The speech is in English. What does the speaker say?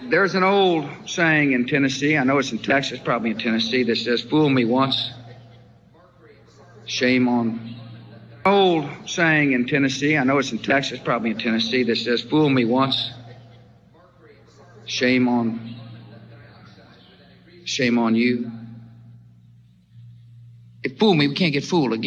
There's an old saying in Tennessee, I know it's in Texas, probably in Tennessee, that says, fool me once, shame on. Old saying in Tennessee, I know it's in Texas, probably in Tennessee, that says, fool me once, shame on you. If fool me, we can't get fooled again.